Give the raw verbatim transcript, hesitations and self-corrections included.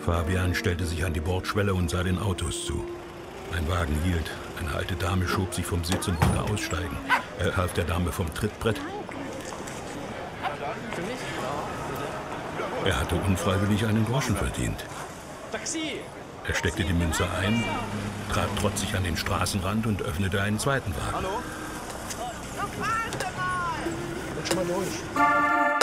Fabian stellte sich an die Bordschwelle und sah den Autos zu. Ein Wagen hielt. Eine alte Dame schob sich vom Sitz und wollte aussteigen. Er half der Dame vom Trittbrett. Er hatte unfreiwillig einen Groschen verdient. Er steckte die Münze ein, trat trotzig an den Straßenrand und öffnete einen zweiten Wagen. Hallo? Rutsch mal durch.